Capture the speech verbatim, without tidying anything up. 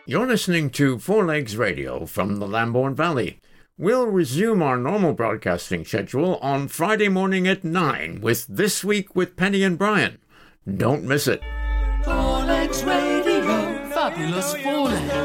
You're listening to Four Legs Radio from the Lambourne Valley. We'll resume our normal broadcasting schedule on Friday morning at nine with This Week with Penny and Brian. Don't miss it. Four Legs Radio. Fabulous Four Legs.